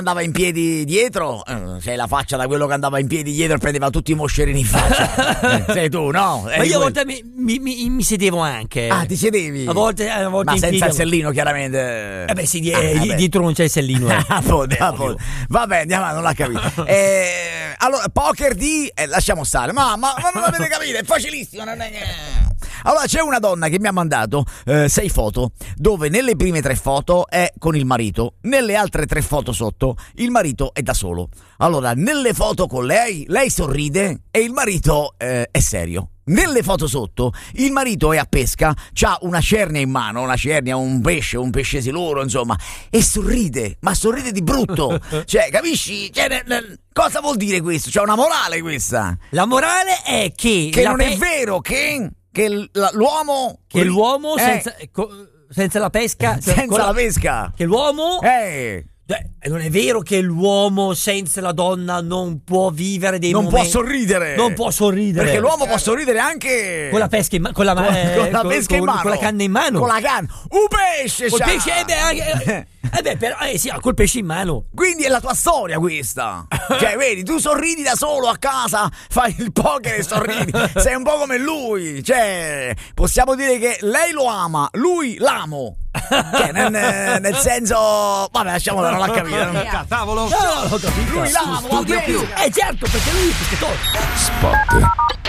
andava in piedi dietro, sei la faccia da quello che andava in piedi dietro e prendeva tutti i moscerini in faccia. Sei tu, no? Ma io a volte mi sedevo anche. Ah, ti sedevi? A volte ma senza il sellino, chiaramente. Beh, sì, dietro non c'è il sellino. Vabbè, andiamo avanti, non l'ha capito. Allora, poker di... lasciamo stare, ma non l'avete capito, è facilissimo, non è niente. Allora, c'è una donna che mi ha mandato 6 foto, dove nelle prime 3 foto è con il marito, nelle altre 3 foto sotto il marito è da solo. Allora, nelle foto con lei sorride e il marito è serio. Nelle foto sotto il marito è a pesca, c'ha una cernia in mano, un pesce siluro, insomma, e sorride, ma sorride di brutto. Cioè, capisci? Cosa vuol dire questo? C'è una morale questa. La morale è che non è vero che l'uomo senza la pesca, la pesca, che l'uomo non è vero che l'uomo senza la donna non può vivere dei momenti, non può sorridere perché l'uomo può sorridere anche con la pesca con la pesca in mano, con la canna in mano, con la canna, un pesce, col pesce, però sì, col pesce in mano. Quindi è la tua storia questa. Cioè, vedi, tu sorridi da solo a casa, fai il poker e sorridi. Sei un po' come lui. Cioè, possiamo dire che lei lo ama, lui l'amo. Cioè, nel senso, vabbè, lasciamolo, non l'ha capito. Tavolo. No, l'ho capito. Lui l'amo, Studio Più. Certo, perché lui è pescatore. Spot.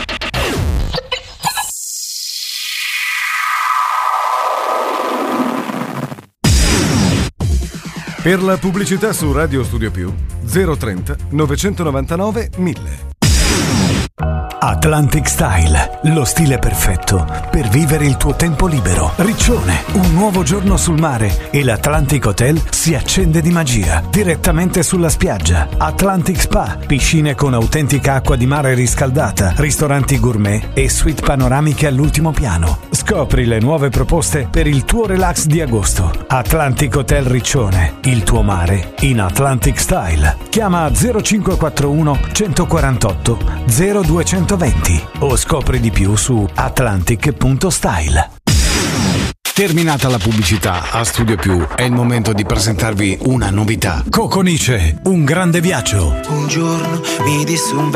Per la pubblicità su Radio Studio Più 030 999 1000. Atlantic Style, lo stile perfetto per vivere il tuo tempo libero. Riccione, un nuovo giorno sul mare e l'Atlantic Hotel si accende di magia direttamente sulla spiaggia. Atlantic Spa, piscine con autentica acqua di mare riscaldata, ristoranti gourmet e suite panoramiche all'ultimo piano. Scopri le nuove proposte per il tuo relax di agosto. Atlantic Hotel Riccione, il tuo mare in Atlantic Style. Chiama 0541 148 0220 o scopri di più su atlantic.style. Terminata la pubblicità, a Studio Più è il momento di presentarvi una novità. Coconice, un grande viaggio. Un giorno mi disse un